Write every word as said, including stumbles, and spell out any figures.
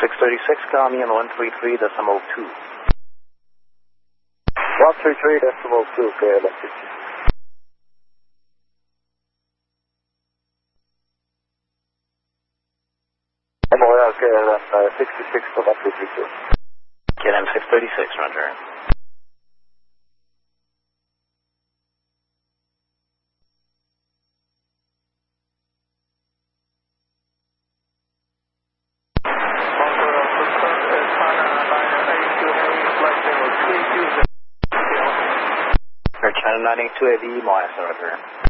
six thirty-six, call me on one three three decimal two. one three three decimal two, K L M fifty. Montreal, K L M uh, sixty-six to one three three two. K L M six thirty-six, roger. China nine eight two A V, Montreal, roger.